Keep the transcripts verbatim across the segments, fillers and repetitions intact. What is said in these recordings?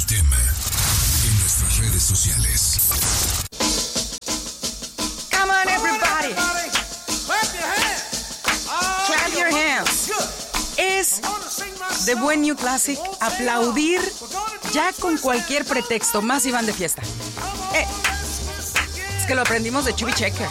tema en nuestras redes sociales. Come on, everybody. Clap your hands. Es de buen New Classic aplaudir ya con cualquier pretexto. Más si van de fiesta. Eh, es que lo aprendimos de Chubby Checker.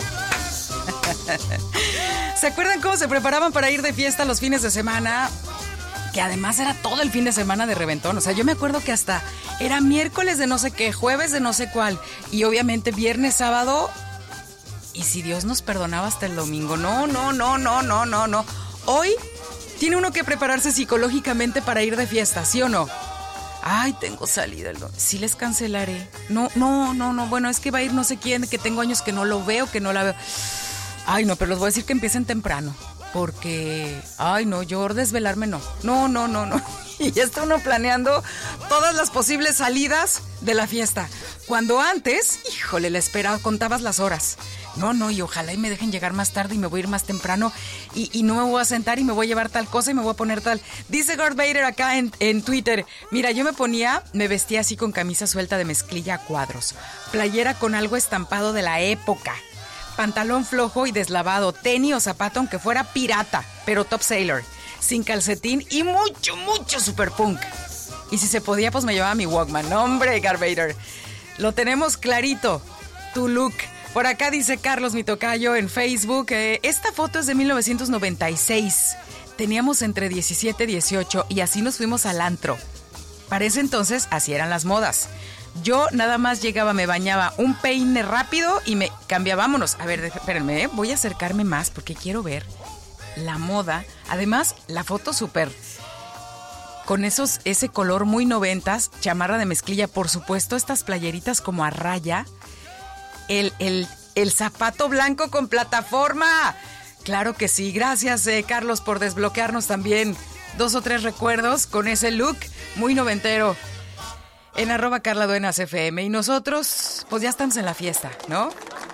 ¿Se acuerdan cómo se preparaban para ir de fiesta los fines de semana? Que además era todo el fin de semana de reventón. O sea, yo me acuerdo que hasta era miércoles de no sé qué, jueves de no sé cuál, y obviamente viernes, sábado, y si Dios nos perdonaba hasta el domingo. No, no, no, no, no, no, no. Hoy tiene uno que prepararse psicológicamente para ir de fiesta, ¿sí o no? Ay, tengo salida el domingo. Sí les cancelaré. No, no, no, no. Bueno, es que va a ir no sé quién, que tengo años que no lo veo, que no la veo. Ay, no, pero les voy a decir que empiecen temprano. Porque, ay, no, yo desvelarme no. No, no, no, no. Y ya está uno planeando todas las posibles salidas de la fiesta. Cuando antes, híjole, la esperaba, contabas las horas. No, no, y ojalá y me dejen llegar más tarde y me voy a ir más temprano y, y no me voy a sentar y me voy a llevar tal cosa y me voy a poner tal. Dice Darth Vader acá en, en Twitter, mira, yo me ponía, me vestía así con camisa suelta de mezclilla a cuadros, playera con algo estampado de la época, pantalón flojo y deslavado, tenis o zapato aunque fuera pirata, pero top sailor, sin calcetín y mucho, mucho super punk. Y si se podía, pues me llevaba mi Walkman. No, hombre, Darth Vader, lo tenemos clarito, tu look. Por acá dice Carlos, mi tocayo, en Facebook, eh, esta foto es de mil novecientos noventa y seis. Teníamos entre diecisiete y dieciocho y así nos fuimos al antro. Para ese entonces, así eran las modas. Yo nada más llegaba, me bañaba, un peine rápido y me cambiaba. Vámonos. A ver, espérenme, ¿eh? Voy a acercarme más porque quiero ver la moda. Además, la foto súper... con esos, ese color muy noventas, chamarra de mezclilla, por supuesto, estas playeritas como a raya... El, el, el zapato blanco con plataforma. Claro que sí. Gracias, eh, Carlos, por desbloquearnos también dos o tres recuerdos con ese look muy noventero. En arroba Carla Duenas F M. Y nosotros, pues ya estamos en la fiesta, ¿no?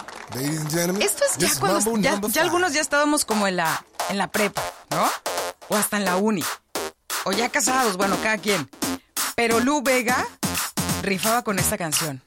Esto es ya cuando ya, ya algunos ya estábamos como en la, en la prepa, ¿no? O hasta en la uni. O ya casados, bueno, cada quien. Pero Lu Vega rifaba con esta canción.